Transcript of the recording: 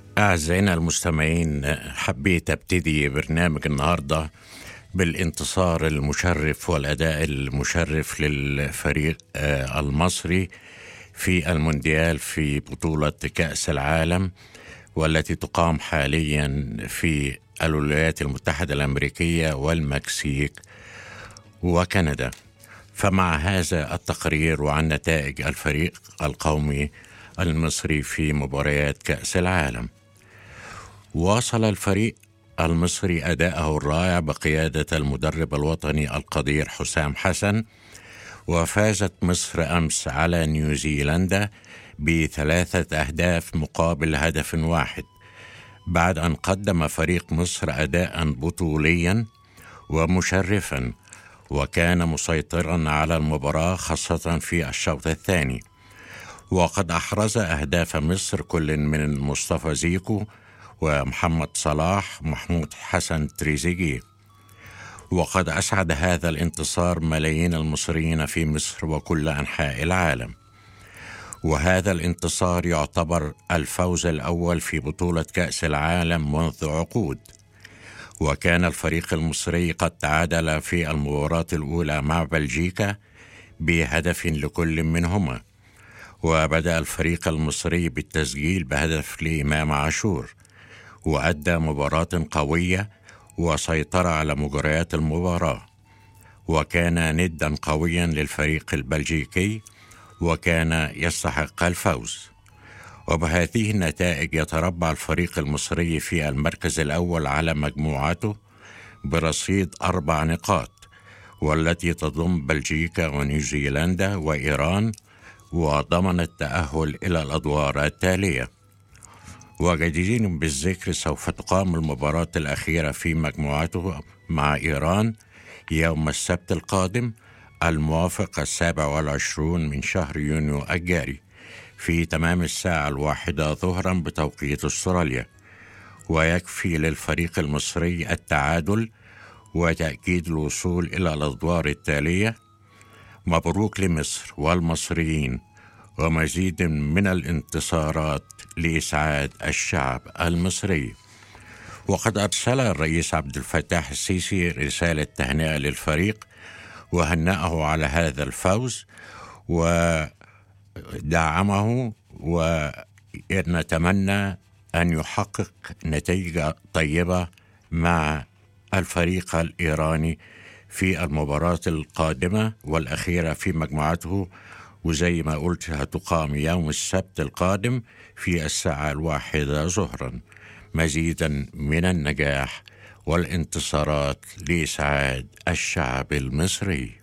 أعزائنا المستمعين، حبيت أبتدي برنامج النهاردة بالانتصار المشرف والأداء المشرف للفريق المصري في المونديال في بطولة كأس العالم، والتي تقام حاليا في الولايات المتحدة الأمريكية والمكسيك وكندا. فمع هذا التقرير وعن نتائج الفريق القومي المصري في مباريات كأس العالم، واصل الفريق المصري أداءه الرائع بقيادة المدرب الوطني القدير حسام حسن، وفازت مصر أمس على نيوزيلندا ب3 أهداف مقابل هدف واحد، بعد أن قدم فريق مصر أداء بطوليا ومشرفا، وكان مسيطرا على المباراة خاصة في الشوط الثاني. وقد أحرز أهداف مصر كل من مصطفى زيكو ومحمد صلاح محمود حسن تريزيجيه. وقد أسعد هذا الانتصار ملايين المصريين في مصر وكل أنحاء العالم، وهذا الانتصار يعتبر الفوز الأول في بطولة كأس العالم منذ عقود. وكان الفريق المصري قد تعادل في المباراة الأولى مع بلجيكا بهدف لكل منهما، وبدأ الفريق المصري بالتسجيل بهدف لإمام عاشور، وأدى مباراة قوية وسيطر على مجريات المباراة، وكان ندا قويا للفريق البلجيكي وكان يستحق الفوز. وبهذه النتائج يتربع الفريق المصري في المركز الأول على مجموعته برصيد 4 نقاط، والتي تضم بلجيكا ونيوزيلندا وإيران، وضمن التأهل إلى الأدوار التالية. وجدير بالذكر سوف تقام المباراة الأخيرة في مجموعته مع إيران يوم السبت القادم الموافق 27 من شهر يونيو الجاري في تمام الساعة 1 ظهرا بتوقيت أستراليا، ويكفي للفريق المصري التعادل وتأكيد الوصول إلى الأدوار التالية. مبروك لمصر والمصريين، ومزيد من الانتصارات لإسعاد الشعب المصري. وقد أرسل الرئيس عبد الفتاح السيسي رسالة تهنئة للفريق وهنأه على هذا الفوز ودعمه، ونتمنى أن يحقق نتيجة طيبة مع الفريق الإيراني في المباراة القادمة والأخيرة في مجموعته، وزي ما قلت هتقام يوم السبت القادم في الساعة 1 ظهرا. مزيدا من النجاح والانتصارات لإسعاد الشعب المصري.